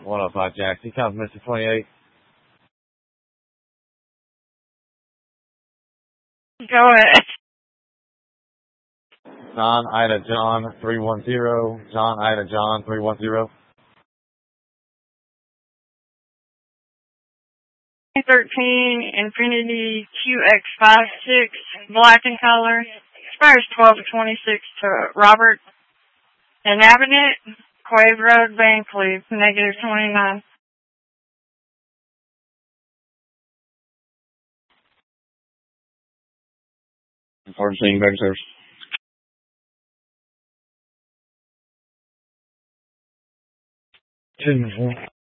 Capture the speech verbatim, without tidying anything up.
one oh five Jack. He comes Mister twenty-eight. Go ahead. John Ida John three one zero. John Ida John three one zero. thirteen Infinity Q X fifty-six, black in color. Expires twelve of twenty-six to Robert Inhabitant, Quave Road, Vancleave, negative twenty-nine. Unfortunately, back service.